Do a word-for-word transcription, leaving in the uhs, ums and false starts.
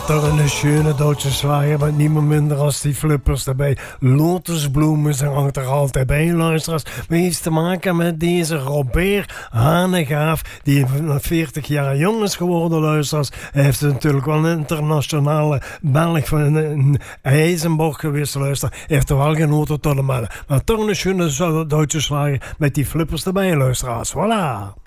Toch een schöne Duitse slager met niemand minder als die flippers erbij. Lotusbloemen zijn hangt er altijd bij, luisteraars. Maar heeft te maken met deze Robert Hanegaaf, die veertig jaar jong is geworden, luisteraars. Hij heeft natuurlijk wel een internationale Belg van een IJzenborg geweest, luister. Hij heeft er wel genoten tot de mannen. Maar toch een schöne Duitse slager met die flippers erbij, luisteraars. Voilà.